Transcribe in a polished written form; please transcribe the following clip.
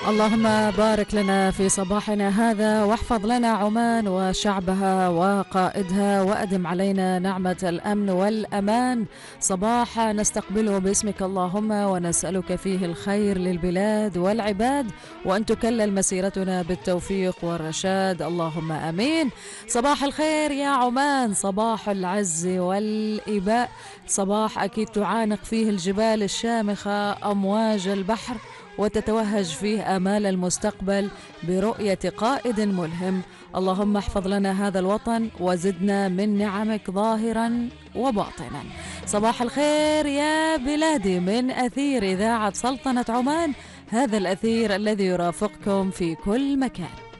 اللهم بارك لنا في صباحنا هذا، واحفظ لنا عمان وشعبها وقائدها، وأدم علينا نعمة الأمن والأمان. صباح نستقبله باسمك اللهم، ونسألك فيه الخير للبلاد والعباد، وأن تكلل مسيرتنا بالتوفيق والرشاد، اللهم آمين. صباح الخير يا عمان، صباح العز والإباء، صباح أكيد تعانق فيه الجبال الشامخة أمواج البحر، وتتوهج فيه آمال المستقبل برؤية قائد ملهم. اللهم احفظ لنا هذا الوطن وزدنا من نعمك ظاهرا وباطنا. صباح الخير يا بلادي من أثير إذاعة سلطنة عمان، هذا الأثير الذي يرافقكم في كل مكان.